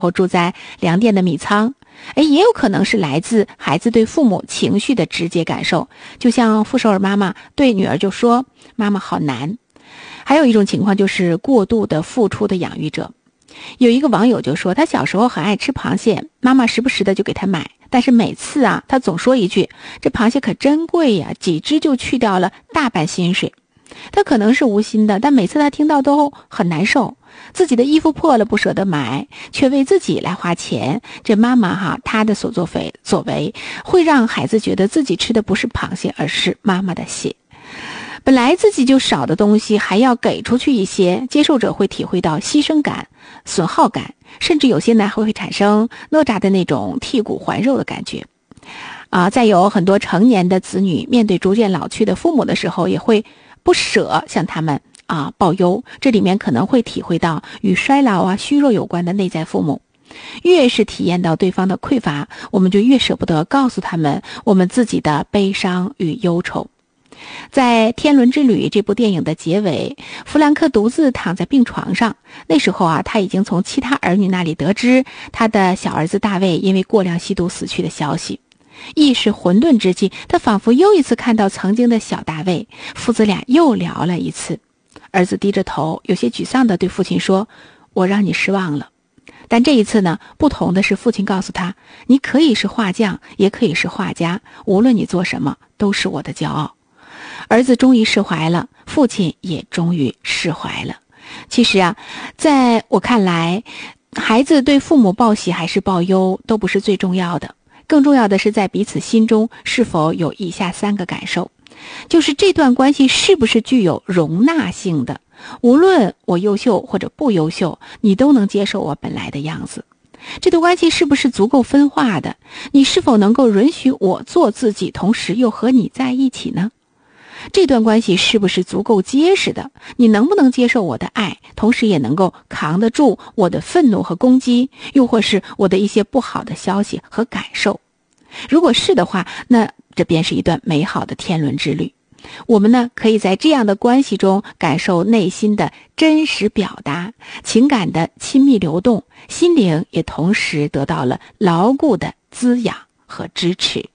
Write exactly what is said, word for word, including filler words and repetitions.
或住在粮店的米仓，哎，也有可能是来自孩子对父母情绪的直接感受，就像傅首尔妈妈对女儿就说：“妈妈好难。”还有一种情况就是过度的付出的养育者。有一个网友就说，他小时候很爱吃螃蟹，妈妈时不时的就给他买，但是每次啊，他总说一句：“这螃蟹可真贵呀，几只就去掉了大半薪水。”他可能是无心的，但每次他听到都很难受。自己的衣服破了不舍得买，却为自己来花钱，这妈妈哈，她的所作非所为会让孩子觉得自己吃的不是螃蟹，而是妈妈的血。本来自己就少的东西还要给出去一些，接受者会体会到牺牲感、损耗感，甚至有些呢还会产生哪吒的那种剔骨还肉的感觉。啊，再有很多成年的子女面对逐渐老去的父母的时候，也会不舍向他们啊报忧，这里面可能会体会到与衰老啊、虚弱有关的内在父母。越是体验到对方的匮乏，我们就越舍不得告诉他们我们自己的悲伤与忧愁。在《天伦之旅》这部电影的结尾，弗兰克独自躺在病床上，那时候啊，他已经从其他儿女那里得知他的小儿子大卫因为过量吸毒死去的消息。意识混沌之际，他仿佛又一次看到曾经的小大卫，父子俩又聊了一次。儿子低着头，有些沮丧地对父亲说：“我让你失望了。”但这一次呢，不同的是，父亲告诉他：“你可以是画匠，也可以是画家，无论你做什么，都是我的骄傲。”儿子终于释怀了，父亲也终于释怀了。其实啊，在我看来，孩子对父母报喜还是报忧都不是最重要的，更重要的是在彼此心中是否有以下三个感受，就是这段关系是不是具有容纳性的，无论我优秀或者不优秀，你都能接受我本来的样子。这段关系是不是足够分化的，你是否能够允许我做自己，同时又和你在一起呢？这段关系是不是足够结实的，你能不能接受我的爱，同时也能够扛得住我的愤怒和攻击，又或是我的一些不好的消息和感受。如果是的话，那这便是一段美好的天伦之旅。我们呢，可以在这样的关系中感受内心的真实表达，情感的亲密流动，心灵也同时得到了牢固的滋养和支持。